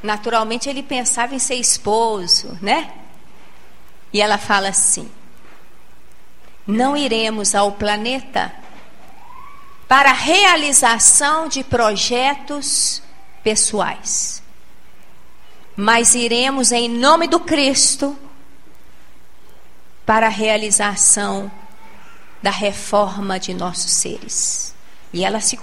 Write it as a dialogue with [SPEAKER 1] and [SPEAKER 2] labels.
[SPEAKER 1] Naturalmente ele pensava em ser esposo, né? E ela fala assim: não iremos ao planeta para a realização de projetos pessoais, mas iremos em nome do Cristo para a realização da reforma de nossos seres. E ela se